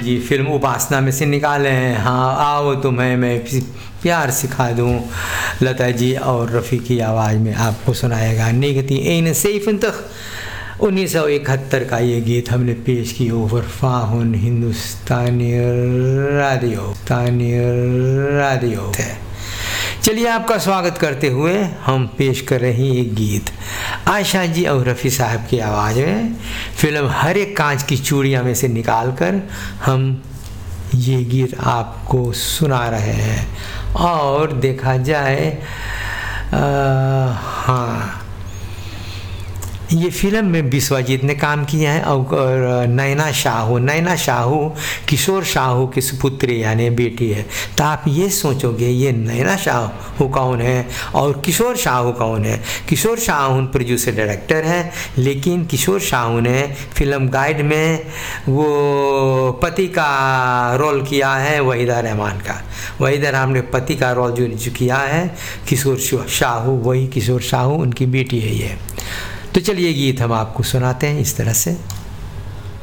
जी film उपासना में से निकाले हैं। हाँ आओ तुम्हें मैं प्यार सिखा दूँ, लता जी और रफ़ी की आवाज़ में आपको सुनाएगा निगती एन सेफन तक 1971 का ये गीत हमने पेश की ओवर फाहुन हिंदुस्तानी रेडियो है। चलिए आपका स्वागत करते हुए हम पेश कर रहे हैं एक गीत आयशा जी और रफ़ी साहब की आवाज़ में, फिल्म हर एक कांच की चूड़ियाँ में से निकाल कर हम ये गीत आपको सुना रहे हैं। और देखा जाए हाँ ये फिल्म में विश्वजीत ने काम किया है और नैना शाहू किशोर शाहू की सुपुत्री यानी बेटी है। तो आप ये सोचोगे ये नैना शाहू कौन है और किशोर शाहू कौन है। किशोर शाहू प्रोड्यूसर डायरेक्टर है, लेकिन किशोर शाहू ने फिल्म गाइड में वो पति का रोल किया है वहीदा रहमान का। वहीदा रहमान ने पति का रोल जो किया है किशोर शाहू, वही किशोर शाहू उनकी बेटी है ये। तो चलिए गीत हम आपको सुनाते हैं इस तरह से।